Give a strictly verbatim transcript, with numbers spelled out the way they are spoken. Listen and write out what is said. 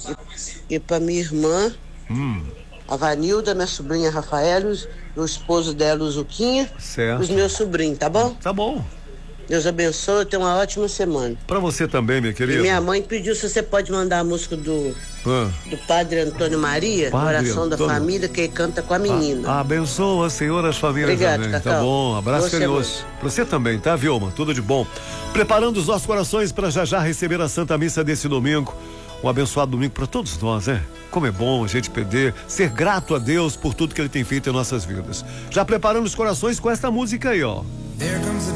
E, e pra minha irmã, Hum. a Vanilda, minha sobrinha Rafaela, o esposo dela, o Zuquinha, Certo. os meus sobrinhos, tá bom? Tá bom. Deus abençoe, tenha uma ótima semana. Pra você também, minha querida. E minha mãe pediu se você pode mandar a música do, Ah. do Padre Antônio Maria, Padre Oração Antônio. da Família, que ele canta com a menina. Ah, abençoa, Senhor, as famílias. Obrigado, também. Cacau. Tá bom, abraço Boa carinhoso. Pra você também, tá, Vilma? Tudo de bom. Preparando os nossos corações para já já receber a Santa Missa desse domingo. Um abençoado domingo para todos nós, né? Como é bom a gente poder ser grato a Deus por tudo que Ele tem feito em nossas vidas. Já preparando os corações com esta música aí, ó.